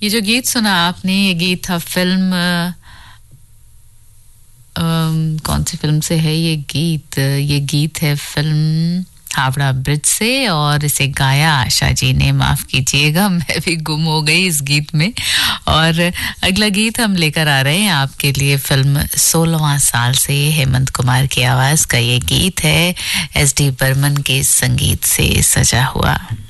ये जो गीत सुना आपने, ये गीत था फिल्म कौन सी फिल्म से है ये गीत? ये गीत है फिल्म हावड़ा ब्रिज से और इसे गाया आशा जी ने। माफ कीजिएगा, मैं भी गुम हो गई इस गीत में। और अगला गीत हम लेकर आ रहे हैं आपके लिए फिल्म 16वां साल से। हेमंत कुमार की आवाज का ये गीत है, एस डी बर्मन के संगीत से सजा हुआ।